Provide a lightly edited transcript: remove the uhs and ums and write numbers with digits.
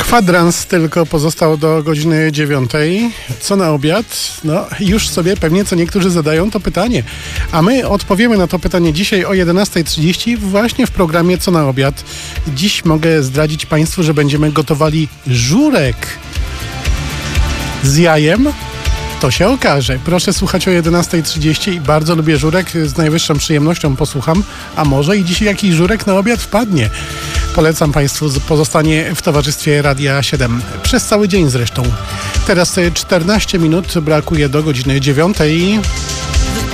Kwadrans tylko pozostał do godziny 9. Co na obiad? No, już sobie pewnie co niektórzy zadają to pytanie. A my odpowiemy na to pytanie dzisiaj o 11:30 właśnie w programie Co na obiad. Dziś mogę zdradzić Państwu, że będziemy gotowali żurek z jajem. To się okaże. Proszę słuchać o 11:30 i bardzo lubię żurek. Z najwyższą przyjemnością posłucham. A może i dzisiaj jakiś żurek na obiad wpadnie. Polecam Państwu pozostanie w towarzystwie Radia 7. Przez cały dzień zresztą. Teraz 14 minut brakuje do godziny 9.